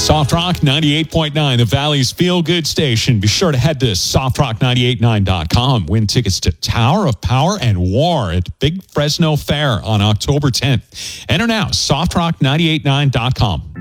Soft Rock 98.9, the Valley's feel-good station. Be sure to head to softrock989.com. Win tickets to Tower of Power and War at Big Fresno Fair on October 10th. Enter now, softrock989.com.